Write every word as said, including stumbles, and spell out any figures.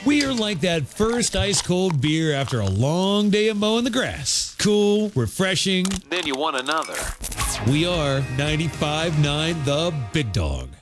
We are like that first ice-cold beer after a long day of mowing the grass. Cool, refreshing. Then you want another. We are ninety-five point nine The Big Dog.